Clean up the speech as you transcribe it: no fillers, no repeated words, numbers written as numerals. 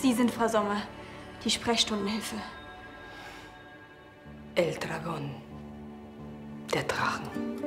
Sie sind, Frau Sommer, die Sprechstundenhilfe. El Dragon, der Drachen.